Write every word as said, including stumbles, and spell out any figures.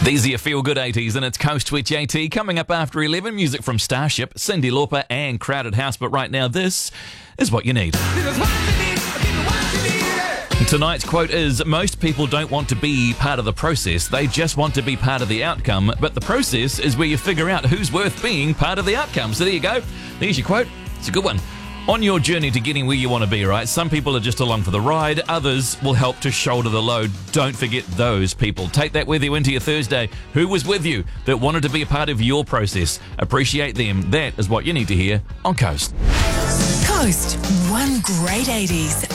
These are your feel-good eighties, and it's Coast Twitch AT coming up after eleven. Music from Starship, Cyndi Lauper and Crowded House. But right now, this is what you need. Tonight's quote is, most people don't want to be part of the process. They just want to be part of the outcome. But the process is where you figure out who's worth being part of the outcome. So there you go. There's your quote. It's a good one. On your journey to getting where you want to be, right? Some people are just along for the ride. Others will help to shoulder the load. Don't forget those people. Take that with you into your Thursday. Who was with you that wanted to be a part of your process? Appreciate them. That is what you need to hear on Coast. Coast, one great eighties.